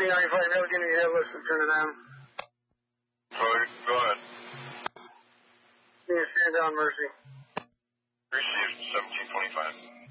P95, never getting ahead, let's turn it down. Go ahead. Stand down, Mercy. Received 1725.